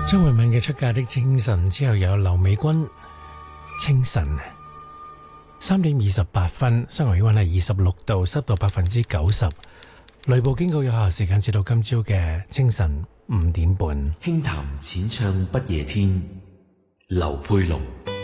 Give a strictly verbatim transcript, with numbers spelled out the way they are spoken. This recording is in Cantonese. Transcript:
張惠敏嘅出嫁的清晨之後有劉美君清晨三點二十八分，室外氣溫係二十六度，濕度百分之九十，雷暴警告有效時間至到今朝嘅清晨五點半。 輕談淺唱不夜天，劉佩龍。